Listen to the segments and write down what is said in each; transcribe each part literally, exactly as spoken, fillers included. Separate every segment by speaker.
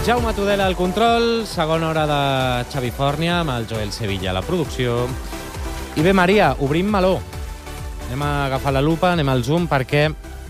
Speaker 1: Jaume Tudela al control, segona hora de Xavi Fòrnia, amb el Joel Sevilla a la producció. I bé, Maria, obrim meló. Anem a agafar la lupa, anem al zoom, perquè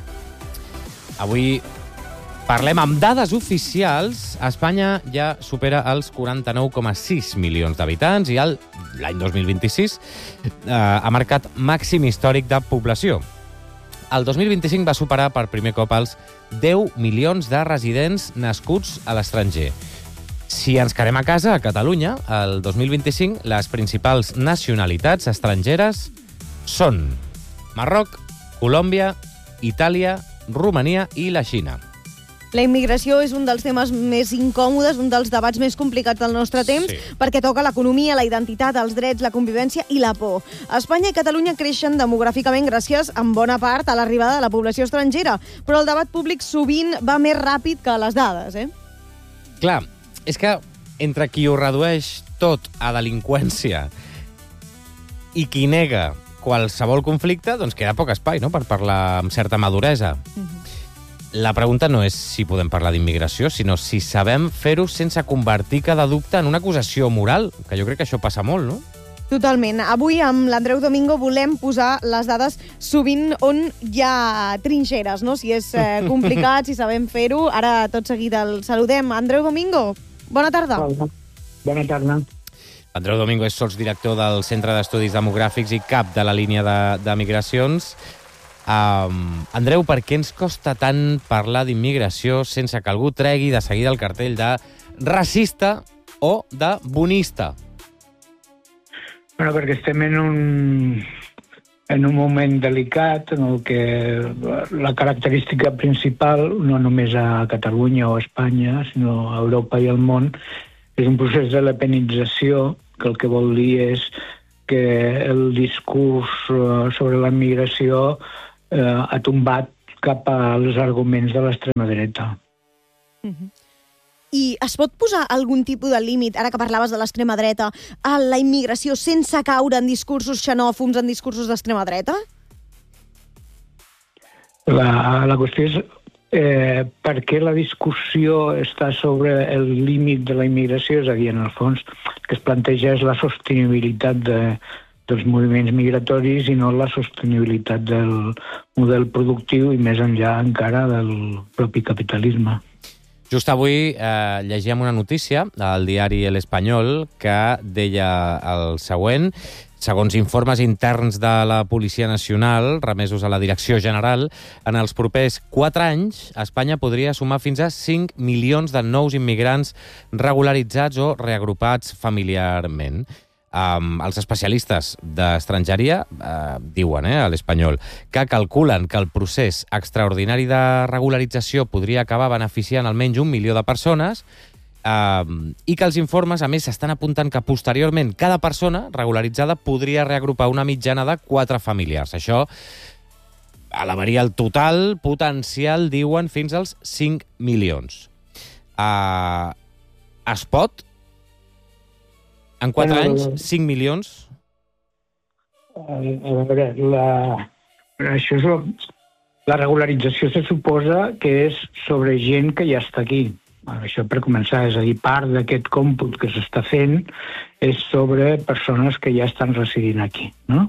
Speaker 1: avui parlem amb dades oficials. Espanya ja supera els quaranta-nou coma sis milions d'habitants i l'any dos mil vint-i-sis eh, ha marcat màxim històric de població. El dos mil vint-i-cinc va superar per primer cop els deu milions de residents nascuts a l'estranger. Si ens quedem a casa, a Catalunya, el dos mil vint-i-cinc, les principals nacionalitats estrangeres són Marroc, Colòmbia, Itàlia, Romania i la Xina.
Speaker 2: La immigració és un dels temes més incòmodes, un dels debats més complicats del nostre temps, sí. perquè toca l'economia, la identitat, els drets, la convivència i la por. Espanya i Catalunya creixen demogràficament gràcies, en bona part, a l'arribada de la població estrangera, però el debat públic sovint va més ràpid que les dades, eh?
Speaker 1: Clar, és que entre qui ho redueix tot a delinqüència i qui nega qualsevol conflicte, doncs queda poc espai, no?, per parlar amb certa maduresa. Mm-hmm. La pregunta no és si podem parlar d'immigració, sinó si sabem fer-ho sense convertir cada dubte en una acusació moral, que jo crec que això passa molt, no?
Speaker 2: Totalment. Avui amb l'Andreu Domingo volem posar les dades sovint on hi ha trinxeres, no? Si és eh, complicat, si sabem fer-ho. Ara tot seguit el saludem. Andreu Domingo, bona tarda.
Speaker 3: Hola. Bona tarda.
Speaker 1: Andreu Domingo és sotsdirector del Centre d'Estudis Demogràfics i cap de la línia de, de migracions. Um, Andreu, per què ens costa tant parlar d'immigració sense que algú tregui de seguida el cartell de racista o de bonista?
Speaker 3: Bueno, perquè estem en un, en un moment delicat en el que la característica principal, no només a Catalunya o a Espanya, sinó a Europa i al món, és un procés de lepenització, que el que vol dir és que el discurs sobre la migració eh, ha tombat cap als arguments de l'extrema dreta.
Speaker 2: Uh-huh. I es pot posar algun tipus de límit, ara que parlaves de l'extrema dreta, a la immigració sense caure en discursos xenòfobs, en discursos d'extrema dreta?
Speaker 3: La, la qüestió és eh, per què la discussió està sobre el límit de la immigració, és a dir, en el fons, que es planteja és la sostenibilitat de, dels moviments migratoris i no la sostenibilitat del model productiu i més enllà encara del propi capitalisme.
Speaker 1: Just avui eh, llegíem una notícia al diari El Espanyol que deia el següent. Segons informes interns de la Policia Nacional, remesos a la Direcció General, en els propers quatre anys, Espanya podria sumar fins a cinc milions de nous immigrants regularitzats o reagrupats familiarment. Um, els especialistes d'estrangeria uh, diuen, eh, a l'Espanyol, que calculen que el procés extraordinari de regularització podria acabar beneficiant almenys un milió de persones uh, i que els informes, a més, estan apuntant que posteriorment cada persona regularitzada podria reagrupar una mitjana de quatre familiars. Això elevaria el total potencial, diuen, fins als cinc milions. Uh, es pot? En quatre bueno, anys, cinc milions?
Speaker 3: A veure, la, això és la, la regularització se suposa que és sobre gent que ja està aquí. Això per començar, és a dir, part d'aquest còmput que s'està fent és sobre persones que ja estan residint aquí, no?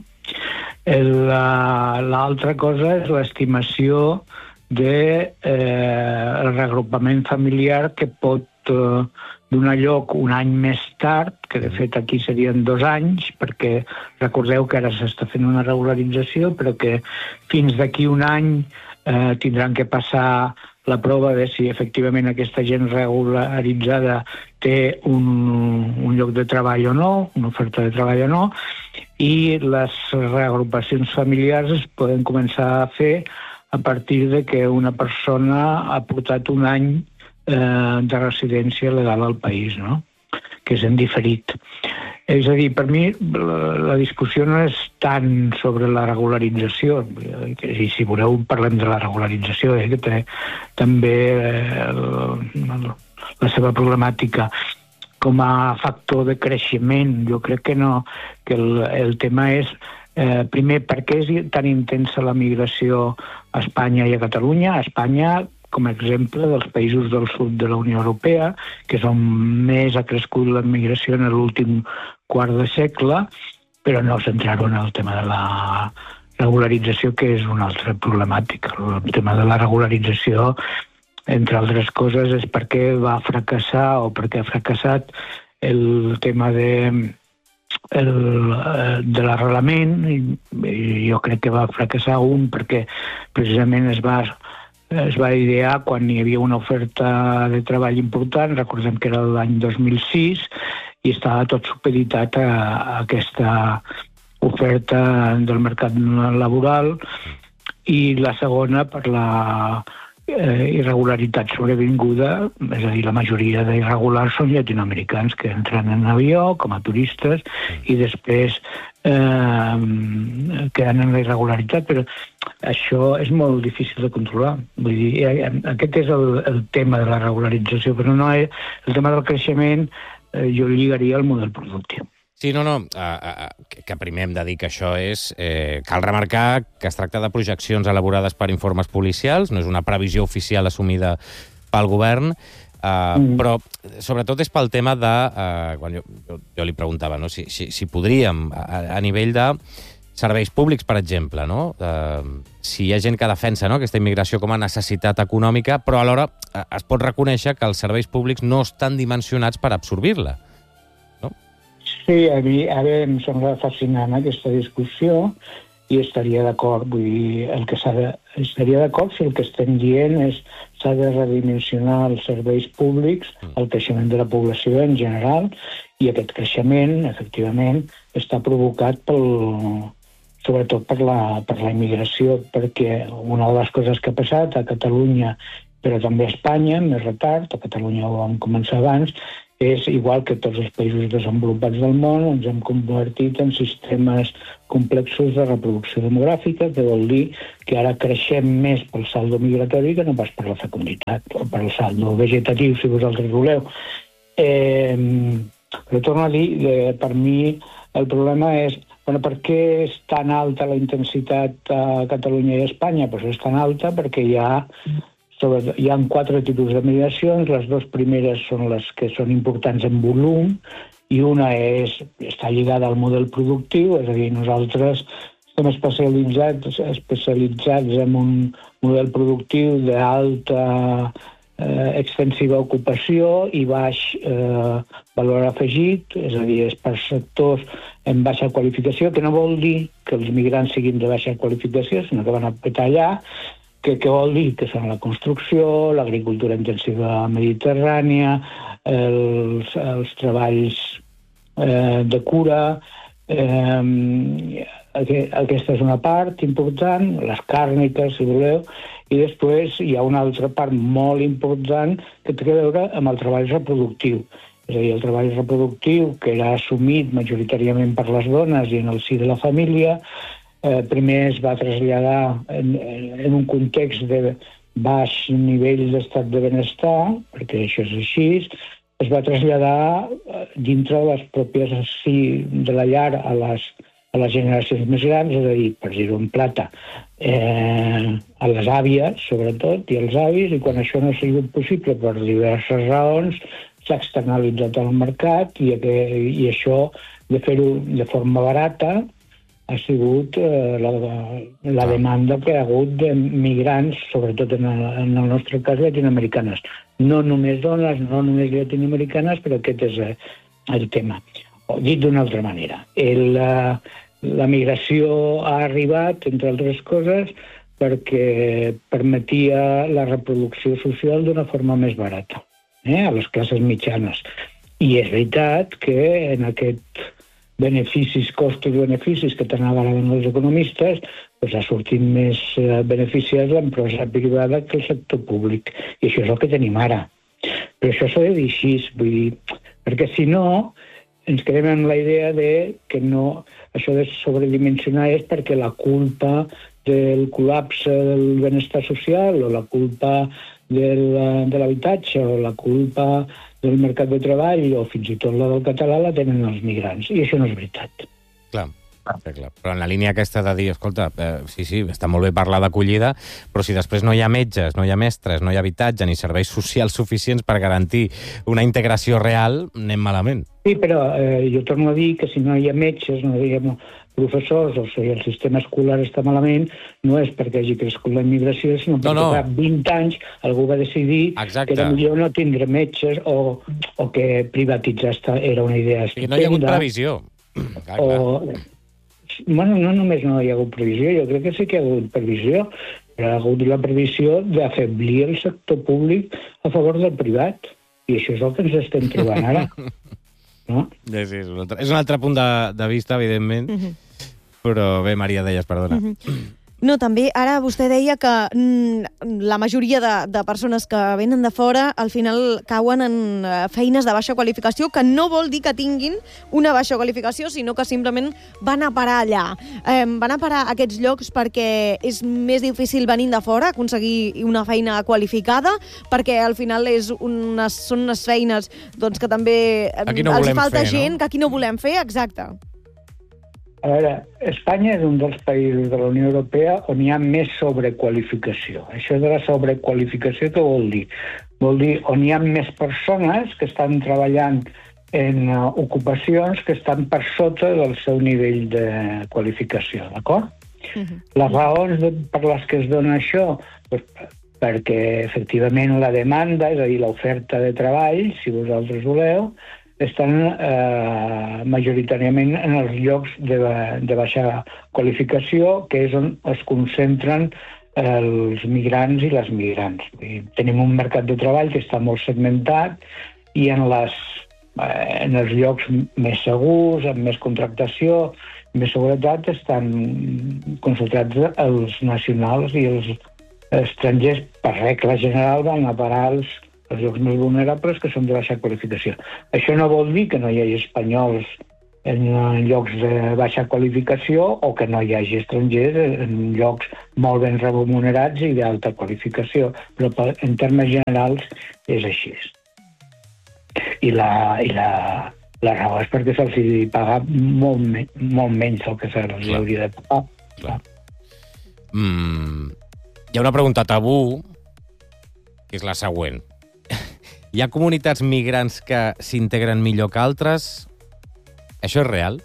Speaker 3: L'altra cosa és l'estimació del de, eh, reagrupament familiar que pot eh, donar lloc un any més tard, que de fet aquí serien dos anys, perquè recordeu que ara s'està fent una regularització, però que fins d'aquí un any eh, tindran que passar la prova de si efectivament aquesta gent regularitzada té un, un lloc de treball o no, una oferta de treball o no, i les reagrupacions familiars es poden començar a fer a partir de que una persona ha portat un any eh, de residència legal al país, no? Que és en diferit. És a dir, per mi la, la discussió no és tant sobre la regularització, i si voleu parlem de la regularització, eh, que té també eh, la, la seva problemàtica com a factor de creixement. Jo crec que no, que el, el tema és Eh, primer, per què és tan intensa la migració a Espanya i a Catalunya? A Espanya, com a exemple dels països del sud de la Unió Europea, que és on més ha crescut la migració en l'últim quart de segle, però no centrar-ho en el tema de la regularització, que és una altra problemàtica. El tema de la regularització, entre altres coses, és perquè va fracassar o perquè ha fracassat el tema de, el, de l'arrelament. I jo crec que va fracassar un perquè precisament es va es va idear quan hi havia una oferta de treball important, recordem que era l'any dos mil sis, i estava tot supeditat a, a aquesta oferta del mercat laboral, i la segona per la eh, irregularitat sobrevinguda, és a dir, la majoria d'irregulars són llatinoamericans que entren en avió com a turistes i després eh, queden en la irregularitat, però això és molt difícil de controlar. Vull dir, aquest és el, el tema de la regularització, però no és, el tema del creixement eh, jo lligaria al model productiu.
Speaker 1: Sí, no, no, uh, uh, que primer hem de dir que això és... Eh, cal remarcar que es tracta de projeccions elaborades per informes policials, no és una previsió oficial assumida pel govern, uh, mm. però sobretot és pel tema de... Uh, quan jo, jo, jo li preguntava, no? si, si, si podríem, a, a nivell de serveis públics, per exemple, no? Uh, si hi ha gent que defensa, no?, aquesta immigració com a necessitat econòmica, però alhora uh, es pot reconèixer que els serveis públics no estan dimensionats per absorbir-la.
Speaker 3: Sí, a mi ara em sembla fascinant aquesta discussió i estaria d'acord, vull dir, el que s'ha de, estaria d'acord si el que estem dient és s'ha de redimensionar els serveis públics, el creixement de la població en general, i aquest creixement, efectivament, està provocat pel, sobretot per la, per la immigració, perquè una de les coses que ha passat a Catalunya, però també a Espanya, més retard, a Catalunya ho vam començar abans, és igual que tots els països desenvolupats del món, ens hem convertit en sistemes complexos de reproducció demogràfica, que vol dir que ara creixem més pel saldo migratori que no pas per la fecunditat, o per el saldo vegetatiu, si vosaltres voleu. Eh, però torno a dir, eh, per mi el problema és, bueno, per què és tan alta la intensitat a Catalunya i a Espanya? Pues és tan alta perquè hi ha... Sobre, hi ha quatre tipus de migracions, les dues primeres són les que són importants en volum i una és, està lligada al model productiu, és a dir, nosaltres estem especialitzats, especialitzats en un model productiu d'alta eh, extensiva ocupació i baix eh, valor afegit, és a dir, és per sectors en baixa qualificació, que no vol dir que els migrants siguin de baixa qualificació, sinó que van a petar allà, que, que vol dir que són la construcció, l'agricultura intensiva mediterrània, els, els treballs eh, de cura. Eh, aquesta és una part important, les càrniques, si voleu, i després hi ha una altra part molt important que té a veure amb el treball reproductiu. És a dir, el treball reproductiu, que era assumit majoritàriament per les dones i en el si de la família, eh, primer es va traslladar en, en un context de baix nivell d'estat de benestar, perquè això és així, es va traslladar dintre de les pròpies si de la llar a les, a les generacions més grans, és a dir, per dir-ho en plata, eh, a les àvies, sobretot, i als avis, i quan això no ha sigut possible per diverses raons, s'ha externalitzat al mercat i, i això, de fer-ho de forma barata, ha sigut eh, la, la demanda que ha hagut de migrants, sobretot en el, en el nostre cas llatinoamericanes. No només dones, no només llatinoamericanes, però aquest és el tema. O, dit d'una altra manera, el, la, la migració ha arribat, entre altres coses, perquè permetia la reproducció social d'una forma més barata, eh, a les classes mitjanes. I és veritat que en aquest beneficis, costos i beneficis que tant agraden els economistes, doncs ha sortit més eh, beneficiat l'empresa privada que el sector públic. I això és el que tenim ara. Però això s'ha de dir així, vull dir, perquè si no, ens quedem amb la idea de que no, això de sobredimensionar és perquè la culpa del col·lapse del benestar social o la culpa del, de l'habitatge o la culpa del mercat de treball o fins i tot la del català la tenen els migrants. I això no és veritat.
Speaker 1: Clar. clar. Però en la línia aquesta de dir, escolta, eh, sí, sí, està molt bé parlar d'acollida, però si després no hi ha metges, no hi ha mestres, no hi ha habitatge ni serveis socials suficients per garantir una integració real, anem malament.
Speaker 3: Sí, però eh, jo torno a dir que si no hi ha metges, no hi ha professors, o sigui, el sistema escolar està malament, no és perquè hagi crescut la immigració, sinó perquè no, no. fa vint anys algú va decidir Exacte. que era millor no tindre metges o, o que privatitzar era una idea estupenda.
Speaker 1: I no hi ha hagut previsió. Clar,
Speaker 3: o, bueno, no només no hi ha hagut previsió, jo crec que sí que hi ha hagut previsió, però hi ha hagut la previsió d'afeblir el sector públic a favor del privat, i això és el que ens estem trobant ara. No?
Speaker 1: Sí, sí, és, un altre, és un altre punt de, de vista, evidentment, uh -huh. però bé, Maria, deies, perdona. Uh -huh.
Speaker 2: No, també, ara vostè deia que mm, la majoria de, de persones que venen de fora al final cauen en uh, feines de baixa qualificació, que no vol dir que tinguin una baixa qualificació, sinó que simplement van a parar allà. Eh, van a parar a aquests llocs perquè és més difícil venint de fora aconseguir una feina qualificada, perquè al final és unes, són unes feines doncs, que també
Speaker 1: no
Speaker 2: els falta
Speaker 1: fer,
Speaker 2: gent,
Speaker 1: no?
Speaker 2: que aquí no volem fer, exacte.
Speaker 3: A veure, Espanya és un dels països de la Unió Europea on hi ha més sobrequalificació. Això de la sobrequalificació què vol dir? Vol dir on hi ha més persones que estan treballant en uh, ocupacions que estan per sota del seu nivell de qualificació, d'acord? Uh-huh. Les raons de, per les que es dona això, doncs, perquè efectivament la demanda, és a dir, l'oferta de treball, si vosaltres voleu, estan eh, majoritàriament en els llocs de, de baixa qualificació, que és on es concentren els migrants i les migrants. Tenim un mercat de treball que està molt segmentat i en, les, eh, en els llocs més segurs, amb més contractació, més seguretat, estan concentrats els nacionals i els estrangers, per regla general, van a parar els els llocs més vulnerables, que són de baixa qualificació. Això no vol dir que no hi hagi espanyols en llocs de baixa qualificació o que no hi hagi estrangers en llocs molt ben remunerats i d'alta qualificació, però en termes generals és així. I la, i la, la raó és perquè se'ls paga molt, me, molt menys del que se'ls hauria de pagar.
Speaker 1: Clar. Mm, hi ha una pregunta tabú, que és la següent. Hi ha comunitats migrants que s'integren millor que altres? Això és real?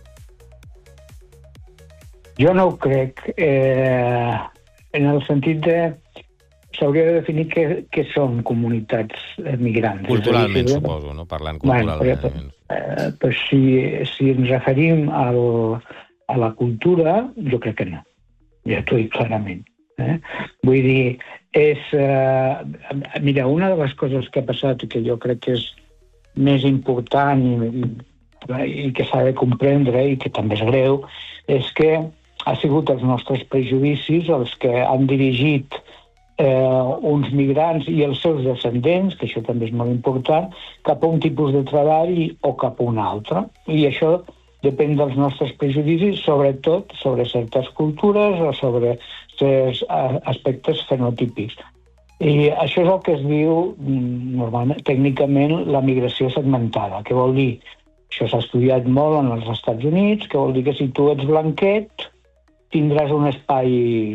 Speaker 3: Jo no ho crec. Eh, en el sentit de... S'hauria de definir què, què són comunitats migrants.
Speaker 1: Culturalment, dir, si... suposo, no? Parlant culturalment. Bueno, però,
Speaker 3: eh, però si, si ens referim al, a la cultura, jo crec que no. Ja t'ho dic clarament. Eh? Vull dir, és... Eh, mira, una de les coses que ha passat i que jo crec que és més important i, i que s'ha de comprendre i que també és greu, és que ha sigut els nostres prejudicis els que han dirigit eh, uns migrants i els seus descendents, que això també és molt important, cap a un tipus de treball o cap a un altre. I això depèn dels nostres prejudicis, sobretot sobre certes cultures o sobre certs aspectes fenotípics. I això és el que es diu, normalment, tècnicament, la migració segmentada. Què vol dir? Això s'ha estudiat molt en els Estats Units, que vol dir que si tu ets blanquet, tindràs un espai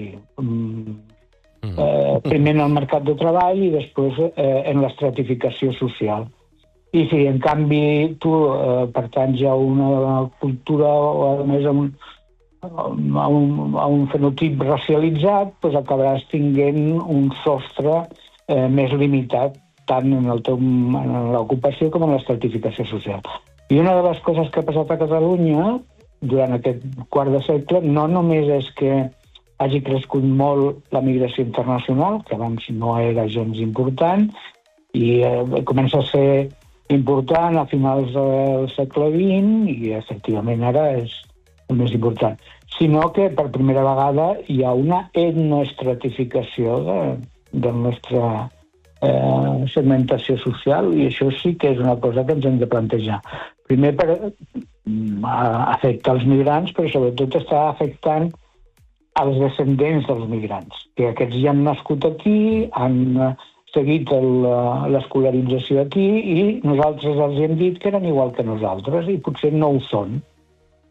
Speaker 3: eh, primer en el mercat de treball i després eh, en l'estratificació social. I si, en canvi, tu eh, pertanys a una cultura o, a més, a un, a un, a un fenotip racialitzat, doncs acabaràs tinguent un sostre eh, més limitat tant en el teu, en l'ocupació com en l'estratificació social. I una de les coses que ha passat a Catalunya durant aquest quart de segle no només és que hagi crescut molt la migració internacional, que abans no era gens important, i eh, comença a ser important a finals del segle vint i efectivament ara és el més important, sinó que per primera vegada hi ha una etnoestratificació de, de la nostra eh, segmentació social i això sí que és una cosa que ens hem de plantejar. Primer per afectar els migrants, però sobretot està afectant els descendents dels migrants, que aquests ja han nascut aquí, han seguit l'escolarització aquí i nosaltres els hem dit que eren igual que nosaltres i potser no ho són.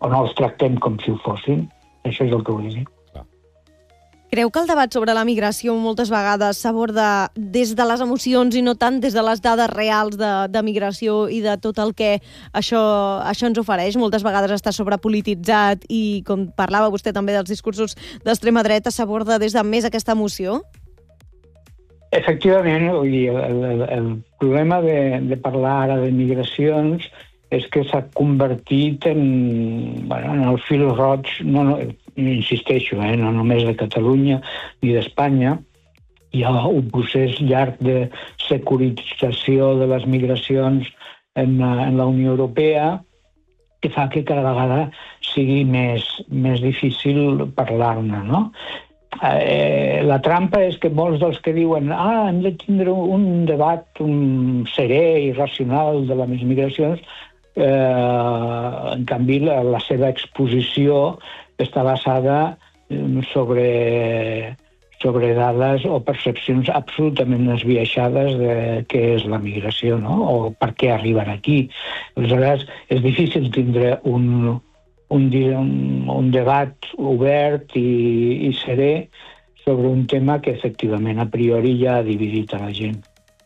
Speaker 3: o no els tractem com si ho fossin. Això és el que vull dir.
Speaker 2: Creu que el debat sobre la migració moltes vegades s'aborda des de les emocions i no tant des de les dades reals de, de migració i de tot el que això, això ens ofereix? Moltes vegades està sobrepolititzat i, com parlava vostè també dels discursos d'extrema dreta, s'aborda des de més aquesta emoció?
Speaker 3: Efectivament, el, el, el problema de, de parlar ara de migracions és que s'ha convertit en, bueno, en el fil roig, no, no, insisteixo, eh, no només de Catalunya ni d'Espanya. Hi ha un procés llarg de securitització de les migracions en, en la Unió Europea que fa que cada vegada sigui més, més difícil parlar-ne, no? Eh, la trampa és que molts dels que diuen ah, hem de tindre un debat un serè i racional de les migracions, eh, en canvi la, la seva exposició està basada sobre, sobre dades o percepcions absolutament esbiaixades de què és la migració, no? O per què arriben aquí. Aleshores, és difícil tindre un, un, un, un debat obert i, i serè sobre un tema que efectivament a priori ja ha dividit a la gent.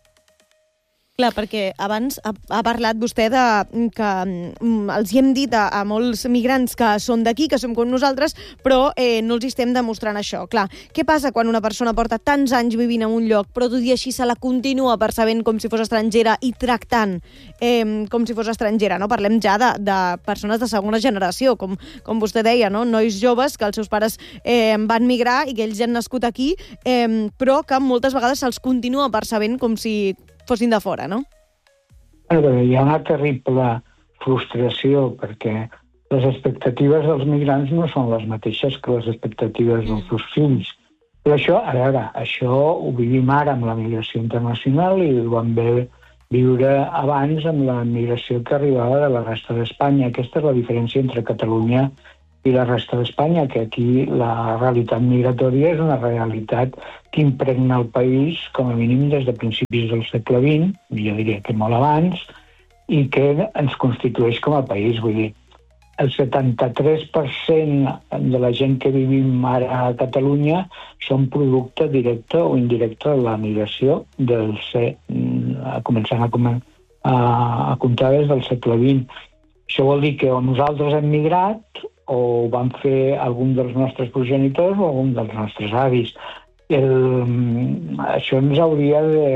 Speaker 2: Clar, perquè abans ha, ha parlat vostè de que mm, els hi hem dit a, a molts migrants que són d'aquí, que som com nosaltres, però eh, no els estem demostrant això. Clar, què passa quan una persona porta tants anys vivint en un lloc, però tot i així se la continua percebent com si fos estrangera i tractant eh, com si fos estrangera, no? Parlem ja de, de persones de segona generació, com, com vostè deia, no? Nois joves que els seus pares eh, van migrar i que ells ja han nascut aquí, eh, però que moltes vegades se'ls continua percebent com si fossin de fora, no?
Speaker 3: Bueno, hi ha una terrible frustració perquè les expectatives dels migrants no són les mateixes que les expectatives dels seus fills. Però això, a veure, això ho vivim ara amb la migració internacional i ho vam viure abans amb la migració que arribava de la resta d'Espanya. Aquesta és la diferència entre Catalunya i la resta d'Espanya, que aquí la realitat migratòria és una realitat que impregna el país com a mínim des de principis del segle vint, jo diria que molt abans, i que ens constitueix com a país. Vull dir, el setanta-tres per cent de la gent que vivim ara a Catalunya són producte directe o indirecte de la migració del se... començant a, a, a comptar des del segle vint. Això vol dir que o nosaltres hem migrat o ho van fer algun dels nostres progenitors o algun dels nostres avis. El, això ens hauria de,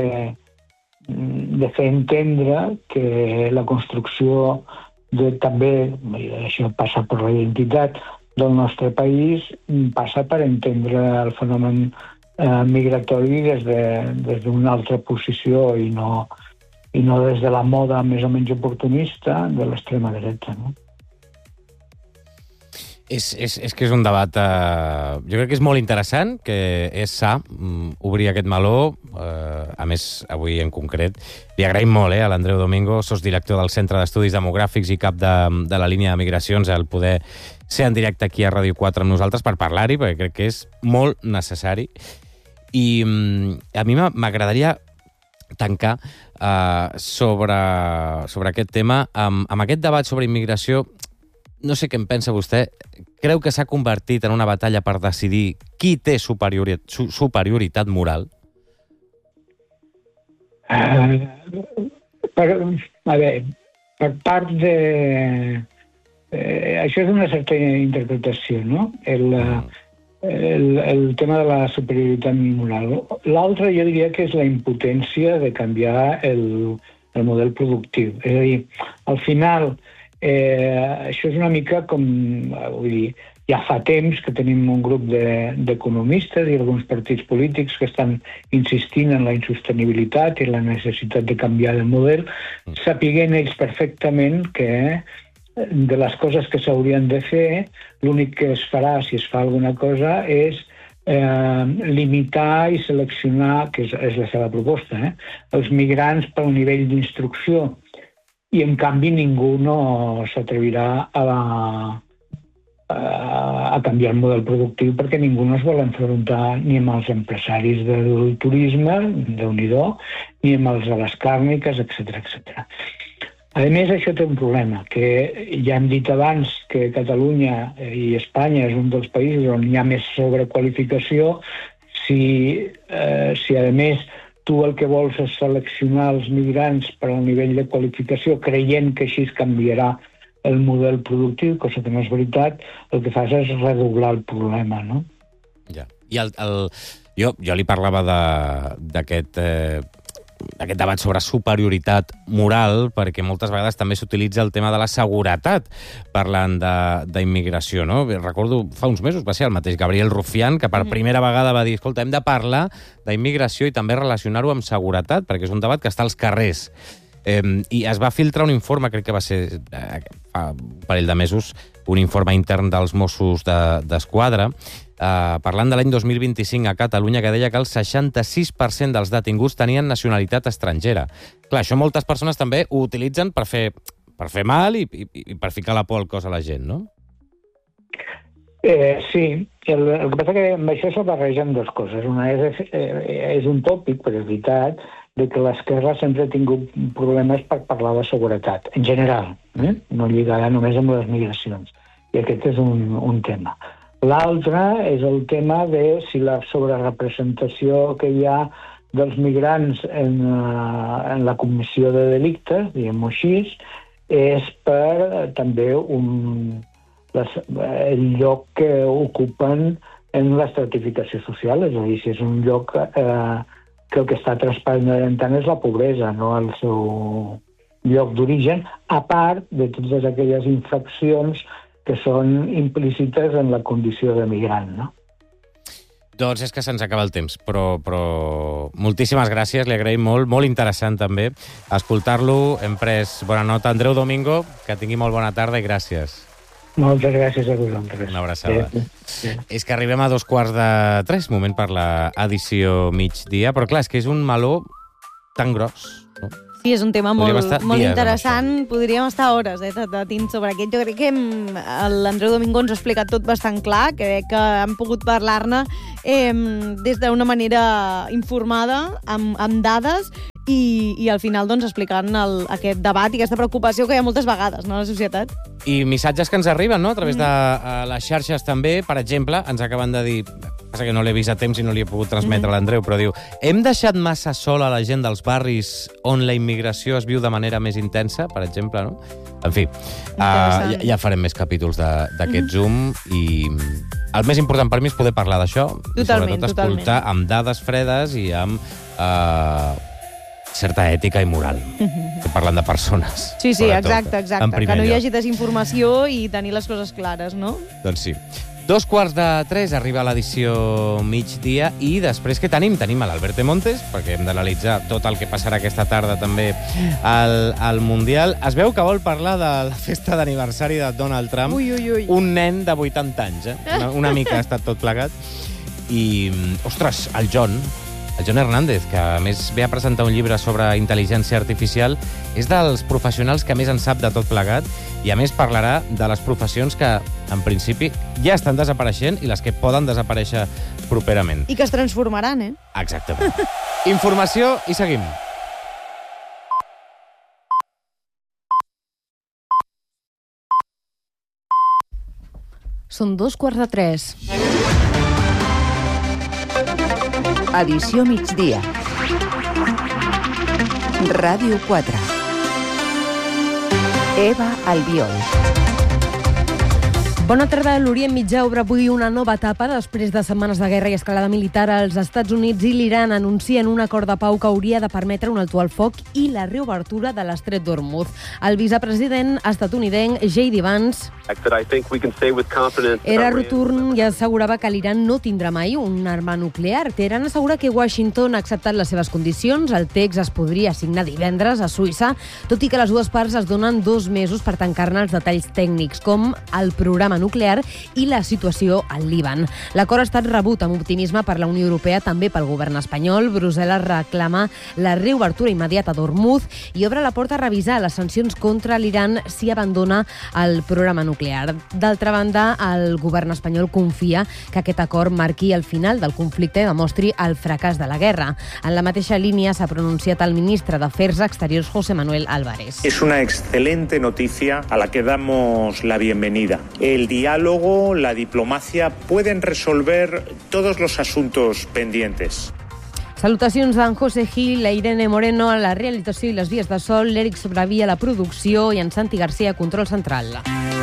Speaker 3: de fer entendre que la construcció de, també, això passa per la identitat del nostre país, passa per entendre el fenomen eh, migratori des de, des d'una altra posició i no, i no des de la moda més o menys oportunista de l'extrema dreta, no?
Speaker 1: És, és, és que és un debat, eh, jo crec que és molt interessant, que és sa mm, obrir aquest meló. Eh, a més, avui en concret, li agraïm molt eh, a l'Andreu Domingo, sosdirector del Centre d'Estudis Demogràfics i cap de, de la línia de migracions, el poder ser en directe aquí a Ràdio quatre amb nosaltres per parlar-hi, perquè crec que és molt necessari. I mm, a mi m'agradaria tancar eh, sobre, sobre aquest tema amb, amb aquest debat sobre immigració. No sé què en pensa vostè. Creu que s'ha convertit en una batalla per decidir qui té superioritat, su, superioritat moral?
Speaker 3: Uh, per, a veure, per part de... Eh, això és una certa interpretació, no? El, el, el tema de la superioritat moral. L'altre jo diria que és la impotència de canviar el, el model productiu. És a dir, al final... Eh, això és una mica com, vull dir, ja fa temps que tenim un grup d'economistes de, i alguns partits polítics que estan insistint en la insostenibilitat i la necessitat de canviar el model, sapiguent ells perfectament que de les coses que s'haurien de fer, l'únic que es farà, si es fa alguna cosa, és eh, limitar i seleccionar, que és, és la seva proposta, eh, els migrants pel nivell d'instrucció. I, en canvi, ningú no s'atrevirà a, a, a canviar el model productiu perquè ningú no es vol enfrontar ni amb els empresaris del turisme, Déu-n'hi-do, ni amb els de les càrniques, etcètera, etcètera. A més, això té un problema, que ja hem dit abans que Catalunya i Espanya és un dels països on hi ha més sobrequalificació. Si, eh, si a més, tu el que vols és seleccionar els migrants per al nivell de qualificació, creient que així es canviarà el model productiu, cosa que no és veritat, el que fas és redoblar el problema, no?
Speaker 1: Ja. I el, el, jo, jo li parlava d'aquest eh, aquest debat sobre superioritat moral, perquè moltes vegades també s'utilitza el tema de la seguretat parlant d'immigració, no? Recordo, fa uns mesos va ser el mateix Gabriel Rufián, que per primera vegada va dir, escolta, hem de parlar d'immigració i també relacionar-ho amb seguretat, perquè és un debat que està als carrers. Eh, I es va filtrar un informe, crec que va ser eh, fa un parell de mesos, un informe intern dels Mossos d'Esquadra, eh, parlant de l'any dos mil vint-i-cinc a Catalunya, que deia que el seixanta-sis per cent dels detinguts tenien nacionalitat estrangera. Clar, això moltes persones també ho utilitzen per fer, per fer mal i, i, i per ficar la por al cos a la gent, no?
Speaker 3: Eh, sí, el, el que passa que amb això se barregen dues coses. Una és, eh, és un tòpic, però és veritat, de que l'esquerra sempre ha tingut problemes per parlar de seguretat, en general, eh? No lligada només amb les migracions. I aquest és un, un tema. L'altre és el tema de si la sobrerepresentació que hi ha dels migrants en, uh, en la comissió de delictes, diguem-ho així, és per també un, les, el lloc que ocupen en l'estratificació social, és a dir, si és un lloc eh, que el que està transparentant és la pobresa, no el seu lloc d'origen, a part de totes aquelles infraccions que són implícites en la condició de migrant, no?
Speaker 1: Doncs és que se'ns acaba el temps, però, però moltíssimes gràcies, li agraïm molt, molt interessant també escoltar-lo. Hem pres bona nota. Andreu Domingo, que tingui molt bona tarda i gràcies.
Speaker 3: Moltes gràcies a vosaltres.
Speaker 1: Una abraçada.
Speaker 3: Sí, sí.
Speaker 1: És que arribem a dos quarts de tres, moment per l'edició migdia, però clar, és que és un meló tan gros, no?
Speaker 2: Sí, és un tema molt, molt
Speaker 1: dies
Speaker 2: interessant. Podríem estar hores eh, debatint sobre aquest. Jo crec que l'Andreu Domingo ens ho ha explicat tot bastant clar. Crec que hem pogut parlar-ne eh, des d'una manera informada, amb, amb dades, i, i al final doncs, explicant el, aquest debat i aquesta preocupació que hi ha moltes vegades, no, a la societat.
Speaker 1: I missatges que ens arriben, no?, a través de uh, les xarxes també. Per exemple, ens acaben de dir, passa que no l'he vist a temps i no li he pogut transmetre a l'Andreu, però diu, hem deixat massa sola la gent dels barris on la immigració es viu de manera més intensa, per exemple, no? En fi, uh, ja, ja farem més capítols d'aquest Zoom i el més important per mi és poder parlar d'això i sobretot escoltar amb dades fredes i amb uh, certa ètica i moral. Estic parlant de persones.
Speaker 2: Sí, sí, exacte, exacte. Que no hi hagi desinformació i tenir les coses clares, no?
Speaker 1: Doncs sí. Dos quarts de tres arriba l'edició migdia i després què tenim? Tenim a l'Alberto Montes, perquè hem d'analitzar tot el que passarà aquesta tarda també al, al Mundial. Es veu que vol parlar de la festa d'aniversari de Donald Trump.
Speaker 2: Ui, ui, ui.
Speaker 1: Un nen de vuitanta anys, eh? Una, una mica ha estat tot plegat. I, ostres, el John... El John Hernández, que a més ve a presentar un llibre sobre intel·ligència artificial, és dels professionals que més en sap de tot plegat i a més parlarà de les professions que, en principi, ja estan desapareixent i les que poden desaparèixer properament.
Speaker 2: I que es transformaran, eh?
Speaker 1: Exactament. Informació i seguim.
Speaker 4: Són dos quarts de tres. Edició migdia. Ràdio quatre. Eva Albiol.
Speaker 5: Bona tarda. L'Orient Mitjà obre avui una nova etapa després de setmanes de guerra i escalada militar. Els Estats Units i l'Iran anuncien un acord de pau que hauria de permetre un alto al foc i la reobertura de l'estret d'Hormuz. El vicepresident estatunidenc J D Vance era rotund i assegurava que l'Iran no tindrà mai una arma nuclear. Teheran assegura que Washington ha acceptat les seves condicions. El text es podria signar divendres a Suïssa, tot i que les dues parts es donen dos mesos per tancar-ne els detalls tècnics, com el programa programa nuclear i la situació al Líban. L'acord ha estat rebut amb optimisme per la Unió Europea, també pel govern espanyol. Brussel·les reclama la reobertura immediata d'Hormuz i obre la porta a revisar les sancions contra l'Iran si abandona el programa nuclear. D'altra banda, el govern espanyol confia que aquest acord marqui el final del conflicte i demostri el fracàs de la guerra. En la mateixa línia s'ha pronunciat el ministre d'Afers Exteriors, José Manuel Álvarez.
Speaker 6: Es una excelente noticia a la que damos la bienvenida. El diálogo, la diplomacia pueden resolver todos los asuntos pendientes.
Speaker 5: Salutacions d'en José Gil, la Irene Moreno a la realització i les vies de sol, l'Eric Sobravia a la producció i en Santi Garcia a control central.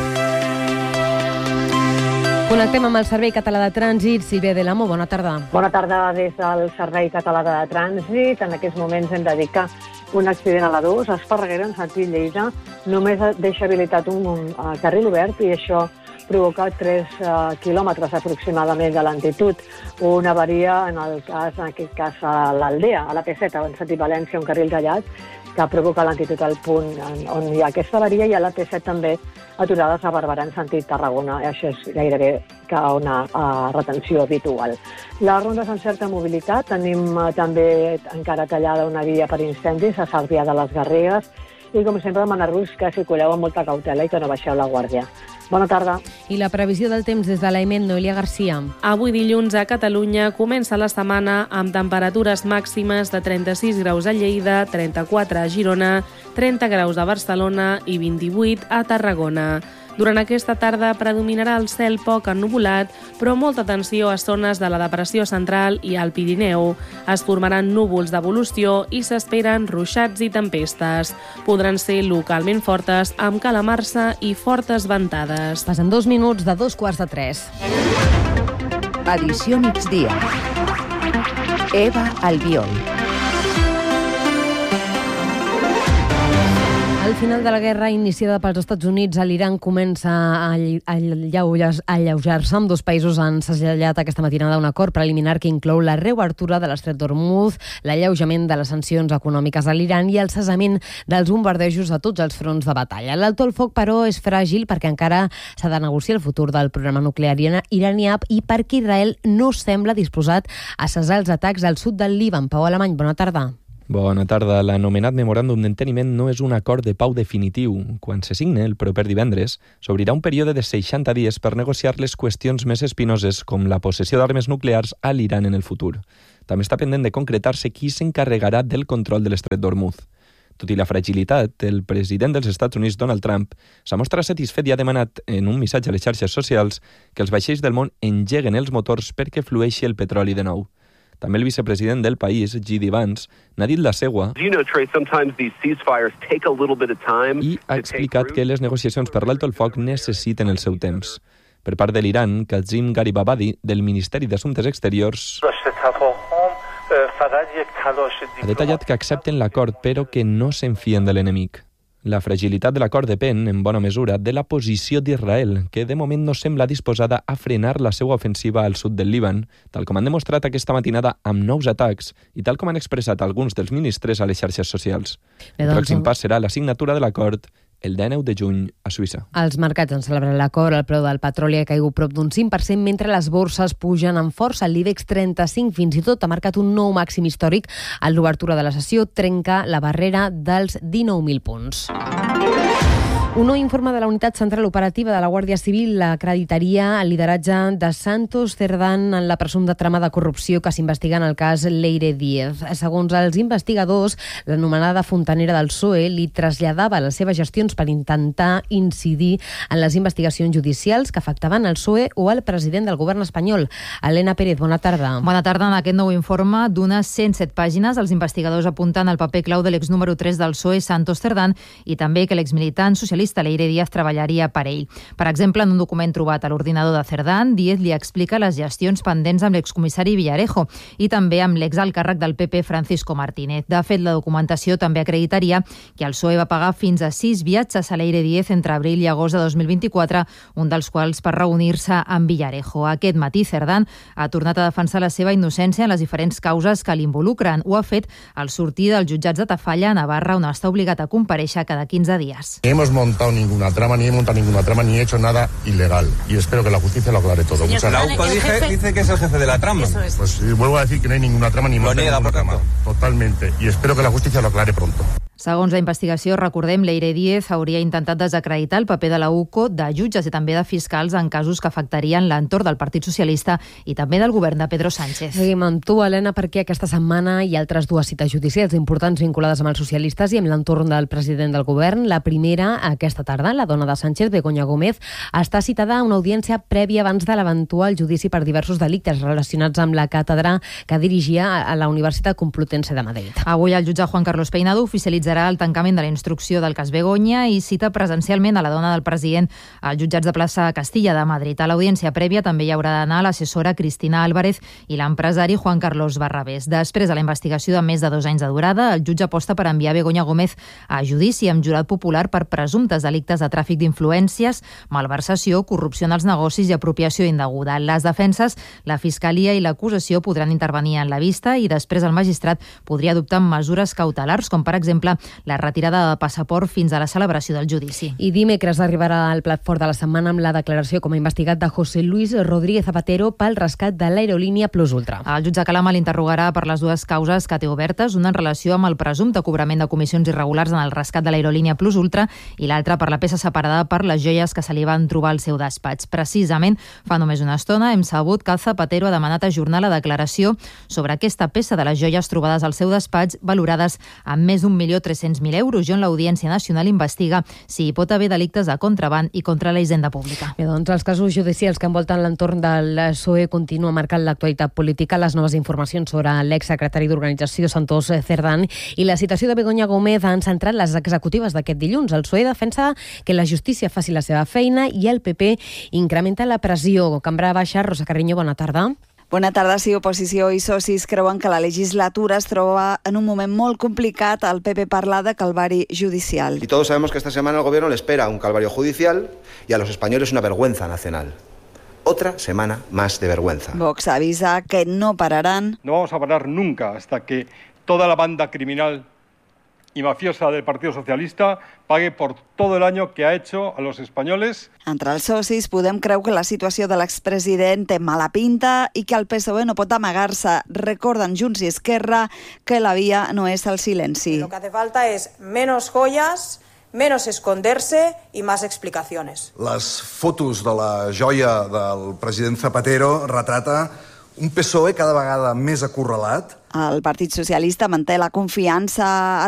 Speaker 5: Connectem amb el Servei Català de Trànsit. Sílvia de l'Amo, bona tarda.
Speaker 7: Bona tarda des del Servei Català de Trànsit. En aquests moments hem de dir que un accident a la dos, a Esparreguera, en sentit Lleida, només deixa habilitat un, un uh, carril obert i això provoca tres uh, quilòmetres aproximadament de lentitud. Una avaria, en, el cas, en aquest cas, a l'Aldea, a la P set, en sentit València, un carril tallat, que provoca lentitud al punt on hi ha aquesta avaria, i a la P set també aturades a Barberà en sentit Tarragona. Això és gairebé que una uh, retenció habitual. Les rondes en certa mobilitat. Tenim uh, també encara tallada una via per incendis a Cervià de les Garrigues i, com sempre, demanar-vos que circuleu amb molta cautela i que no baixeu la guàrdia. Bona tarda.
Speaker 5: I la previsió del temps des de l'Aimel, Noelia Garcia.
Speaker 8: Avui dilluns a Catalunya comença la setmana amb temperatures màximes de trenta-sis graus a Lleida, trenta-quatre a Girona, trenta graus a Barcelona i vint-i-vuit a Tarragona. Durant aquesta tarda predominarà el cel poc ennuvolat, però molta atenció a zones de la depressió central i al Pirineu. Es formaran núvols d'evolució i s'esperen ruixats i tempestes. Podran ser localment fortes, amb calamarsa i fortes ventades.
Speaker 5: Passen dos minuts de dos quarts de tres.
Speaker 4: Edició migdia. Eva Albiol.
Speaker 5: Al final de la guerra iniciada pels Estats Units a l'Iran comença a alleujar-se. Amb dos països han segellat aquesta matinada un acord preliminar que inclou la reobertura de l'estret d'Hormuz, l'alleujament de les sancions econòmiques a l'Iran i el cessament dels bombardejos a tots els fronts de batalla. L'alto el foc, però, és fràgil perquè encara s'ha de negociar el futur del programa nuclear iranià i perquè Israel no sembla disposat a cessar els atacs al sud del Líban. Pau Alemany, bona tarda.
Speaker 9: Bona tarda. L'anomenat memoràndum d'enteniment no és un acord de pau definitiu. Quan se signe el proper divendres, s'obrirà un període de seixanta dies per negociar les qüestions més espinoses com la possessió d'armes nuclears a l'Iran en el futur. També està pendent de concretar-se qui s'encarregarà del control de l'estret d'Hormuz. Tot i la fragilitat, el president dels Estats Units, Donald Trump, s'ha mostrat satisfet i ha demanat en un missatge a les xarxes socials que els vaixells del món engeguen els motors perquè flueixi el petroli de nou. També el vicepresident del país, J D Vance, n'ha dit la seua i ha explicat que les negociacions per l'alto el foc necessiten el seu temps. Per part de l'Iran, Kazim Garibabadi, del Ministeri d'Assumptes Exteriors, ha detallat que accepten l'acord però que no s'enfien de l'enemic. La fragilitat de l'acord depèn, en bona mesura, de la posició d'Israel, que de moment no sembla disposada a frenar la seva ofensiva al sud del Líban, tal com han demostrat aquesta matinada amb nous atacs i tal com han expressat alguns dels ministres a les xarxes socials. El pròxim pas serà la signatura de l'acord el dinou de juny a Suïssa.
Speaker 5: Els mercats han celebrat l'acord. El preu del petroli ha caigut prop d'un cinc per cent, mentre les borses pugen amb força. L'IBEX trenta-cinc fins i tot ha marcat un nou màxim històric. En l'obertura de la sessió trenca la barrera dels dinou mil punts. Un nou informe de la Unitat Central Operativa de la Guàrdia Civil acreditaria el lideratge de Santos Cerdán en la presumpta trama de corrupció que s'investiga en el cas Leire Díez. Segons els investigadors, l'anomenada fontanera del P S O E li traslladava les seves gestions per intentar incidir en les investigacions judicials que afectaven el P S O E o el president del govern espanyol. Helena Pérez, bona tarda.
Speaker 10: Bona tarda. En aquest nou informe d'unes cent set pàgines, els investigadors apunten el paper clau de l'ex número tres del P S O E, Santos Cerdán, i també que l'exmilitant socialista Leire Díaz treballaria per ell. Per exemple, en un document trobat a l'ordinador de Cerdán, Díaz li explica les gestions pendents amb l'excomissari Villarejo i també amb l'exalt càrrec del P P, Francisco Martínez. De fet, la documentació també acreditaria que el P S O E va pagar fins a sis viatges a Leire Díaz entre abril i agost de dos mil vint-i-quatre, un dels quals per reunir-se amb Villarejo. Aquest matí, Cerdán ha tornat a defensar la seva innocència en les diferents causes que l'involucren. Ho ha fet al sortir dels jutjats de Tafalla, a Navarra, on està obligat a comparèixer cada quinze dies.
Speaker 11: Hemos montado montado ninguna trama, ni he montado ninguna trama, ni he hecho nada ilegal. Y espero que la justicia lo aclare todo. Muchas
Speaker 12: la U C O dice, dice que es el jefe de la trama.
Speaker 11: Es. Pues vuelvo a decir que no hay ninguna trama, ni monta ninguna trama. Totalmente. Y espero que la justicia lo aclare pronto.
Speaker 10: Segons la investigació, recordem, Leire Díez hauria intentat desacreditar el paper de la U C O, de jutges i també de fiscals en casos que afectarien l'entorn del Partit Socialista i també del govern de Pedro Sánchez.
Speaker 5: Seguim amb tu, Helena, perquè aquesta setmana hi ha altres dues cites judicials importants vinculades amb els socialistes i amb l'entorn del president del govern. La primera, aquesta tarda, la dona de Sánchez, Begoña Gómez, està citada a una audiència prèvia abans de l'eventual judici per diversos delictes relacionats amb la càtedra que dirigia a la Universitat Complutense de Madrid.
Speaker 10: Avui el jutge Juan Carlos Peinado oficialitza el tancament de la instrucció del cas Begoña i cita presencialment a la dona del president als jutjats de plaça Castilla de Madrid. A l'audiència prèvia també hi haurà d'anar l'assessora Cristina Álvarez i l'empresari Juan Carlos Barrabés. Després de la investigació de més de dos anys de durada, el jutge aposta per enviar Begoña Gómez a judici amb jurat popular per presumptes delictes de tràfic d'influències, malversació, corrupció en els negocis i apropiació indeguda. Les defenses, la fiscalia i l'acusació podran intervenir en la vista i després el magistrat podria adoptar mesures cautelars, com per exemple la retirada de passaport fins a la celebració del judici.
Speaker 5: I dimecres arribarà al plat fort de la setmana amb la declaració com a investigat de José Luis Rodríguez Zapatero pel rescat de l'aerolínia Plus Ultra.
Speaker 10: El jutge Calama l'interrogarà per les dues causes que té obertes, una en relació amb el presumpte cobrament de comissions irregulars en el rescat de l'aerolínia Plus Ultra i l'altra per la peça separada per les joies que se li van trobar al seu despatx. Precisament, fa només una estona hem sabut que Zapatero ha demanat ajornar la declaració sobre aquesta peça de les joies trobades al seu despatx, valorades amb més d'un milió tres-cents mil euros, i on l'Audiència Nacional investiga si hi pot haver delictes de contraban i contra la hisenda pública.
Speaker 5: Bé, doncs els casos judicials que envolten l'entorn del P S O E continuen marcant l'actualitat política. Les noves informacions sobre l'exsecretari d'Organització Santos Cerdán i la citació de Begoña Gómez han centrat les executives d'aquest dilluns. El P S O E defensa que la justícia faci la seva feina i el P P incrementa la pressió. Cambra Baixa, Rosa Carriño, bona tarda.
Speaker 13: Bona tarda. Sí, oposició i socis creuen que la legislatura es troba en un moment molt complicat. El P P parla de calvari judicial.
Speaker 14: Y todos sabemos que esta semana al gobierno le espera un calvario judicial y a los españoles una vergüenza nacional. Otra semana más de vergüenza.
Speaker 13: Vox avisa que no pararán.
Speaker 15: No vamos a parar nunca hasta que toda la banda criminal y mafiosa del Partido Socialista pague por todo el año que ha hecho a los españoles.
Speaker 13: Entre els socis, Podem creu que la situació de l'expresident té mala pinta i que el P S O E no pot amagar-se. Recorden Junts i Esquerra que la via no és el silenci.
Speaker 16: Lo que hace falta es menos joyas, menos esconderse y más explicaciones.
Speaker 17: Les fotos de la joia del president Zapatero retrata un P S O E cada vegada més acorralat.
Speaker 13: El Partit Socialista manté la confiança